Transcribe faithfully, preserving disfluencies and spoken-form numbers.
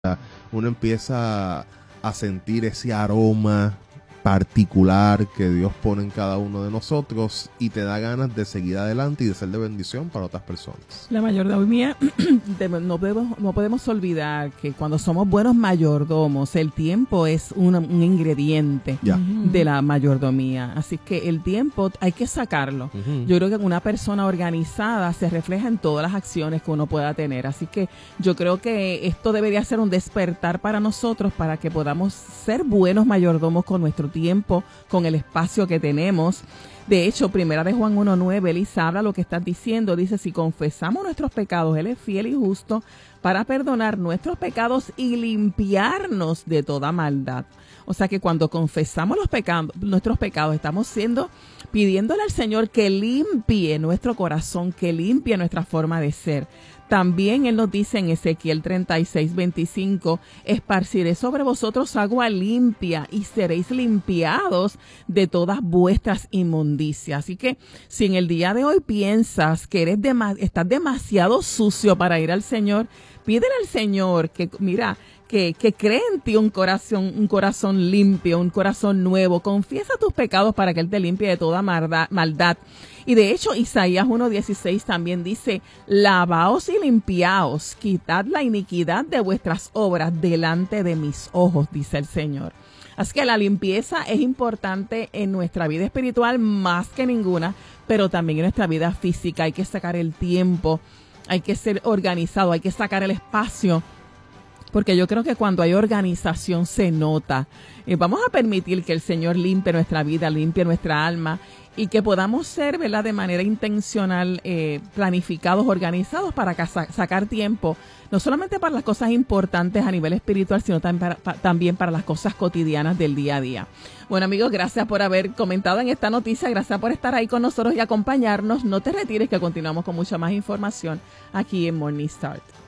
uno empieza a sentir ese aroma particular que Dios pone en cada uno de nosotros y te da ganas de seguir adelante y de ser de bendición para otras personas. La mayordomía, no podemos, no podemos olvidar que cuando somos buenos mayordomos, el tiempo es un, un ingrediente Ya. de la mayordomía. Así que el tiempo hay que sacarlo. Uh-huh. Yo creo que una persona organizada se refleja en todas las acciones que uno pueda tener. Así que yo creo que esto debería ser un despertar para nosotros para que podamos ser buenos mayordomos con nuestro tiempo, con el espacio que tenemos. De hecho, primera de Juan uno nueve, él habla lo que estás diciendo. Dice, si confesamos nuestros pecados, Él es fiel y justo para perdonar nuestros pecados y limpiarnos de toda maldad. O sea que cuando confesamos los pecados, nuestros pecados, estamos siendo, pidiéndole al Señor que limpie nuestro corazón, que limpie nuestra forma de ser. También Él nos dice en Ezequiel treinta y seis, veinticinco, esparciré sobre vosotros agua limpia y seréis limpiados de todas vuestras inmundicias. Así que si en el día de hoy piensas que eres dema- estás demasiado sucio para ir al Señor, pídele al Señor que, mira, que, que cree en ti un corazón, un corazón limpio, un corazón nuevo. Confiesa tus pecados para que Él te limpie de toda maldad. Y de hecho, Isaías uno dieciséis también dice, lavaos y limpiaos, quitad la iniquidad de vuestras obras delante de mis ojos, dice el Señor. Así que la limpieza es importante en nuestra vida espiritual más que ninguna, pero también en nuestra vida física. Hay que sacar el tiempo, hay que ser organizado, hay que sacar el espacio, porque yo creo que cuando hay organización se nota. Eh, vamos a permitir que el Señor limpie nuestra vida, limpie nuestra alma y que podamos ser, ¿verdad?, de manera intencional, eh, planificados, organizados para ca- sacar tiempo, no solamente para las cosas importantes a nivel espiritual, sino también para, pa, también para las cosas cotidianas del día a día. Bueno, amigos, gracias por haber comentado en esta noticia, gracias por estar ahí con nosotros y acompañarnos. No te retires, que continuamos con mucha más información aquí en Morning Start.